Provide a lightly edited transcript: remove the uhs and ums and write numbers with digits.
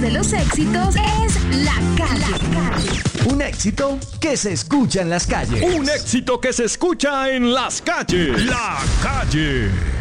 de los éxitos es La Calle. Un éxito que se escucha en las calles. Un éxito que se escucha en las calles. La Calle.